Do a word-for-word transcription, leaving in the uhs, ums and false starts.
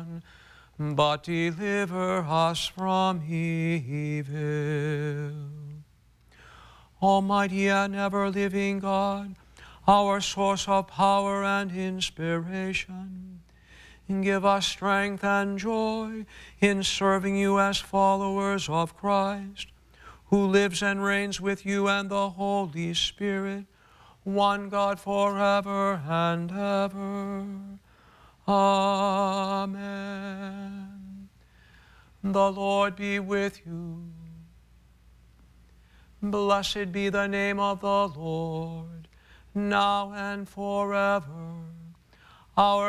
temptation, but deliver us from evil. Almighty and ever-living God, our source of power and inspiration, give us strength and joy in serving you as followers of Christ, who lives and reigns with you and the Holy Spirit, one God forever and ever. Amen. The Lord be with you. Blessed be the name of the Lord, now and forever. Our